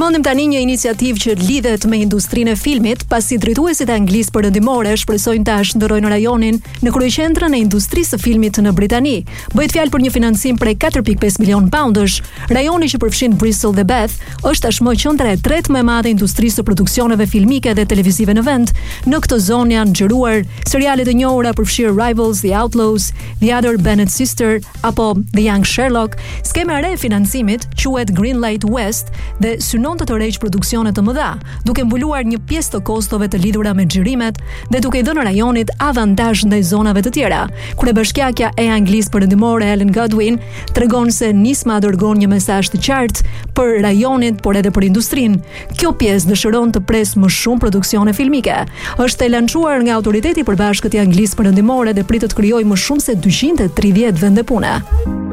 Përmendim tani një iniciativë që lidhet me industrinë e filmit, pasi drejtuesit e Anglisë Perëndimore shpresojnë ta shndërrojnë rajonin në kryeqendrën e industrisë së filmit në Britani. Bëhet fjalë për një financim prej 4.5 milion poundësh. Rajoni që përfshin Bristol dhe Bath është tashmë qendra e tretë më e madhe e industrisë së produksioneve filmike dhe televizive në vend. Në këtë zonë janë nxjerruar seriale të njohura përfshirë Rivals, The Outlaws, The Other Bennett Sister apo The Young Sherlock. Skema e re e financimit quhet Greenlight West dhe synon të tërheqë produksione të mëdha, duke mbuluar një pjesë të kostove të lidhura me xhirimet dhe duke i dhënë rajonit avantazh ndaj zonave të tjera. Kryebashkiakja e Anglisë Perëndimore Ellen Godwin tregon se nisma dërgon një mesazh të qartë për rajonin, por edhe për industrinë. Kjo pjesë dëshiron të presë më shumë produksione filmike. Është e lançuar nga Autoriteti i Përbashkët i Anglisë Perëndimore dhe pritet të krijojë më shumë se 230 vende pune.